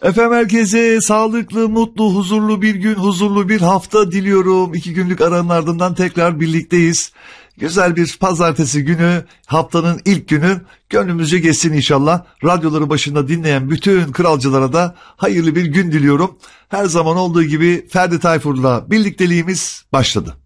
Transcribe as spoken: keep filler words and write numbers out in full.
Efendim herkese sağlıklı, mutlu, huzurlu bir gün, huzurlu bir hafta diliyorum. İki günlük aranın ardından tekrar birlikteyiz. Güzel bir pazartesi günü, haftanın ilk günü gönlümüzce geçsin inşallah. Radyoları başında dinleyen bütün kralcılara da hayırlı bir gün diliyorum. Her zaman olduğu gibi Ferdi Tayfur'la birlikteliğimiz başladı.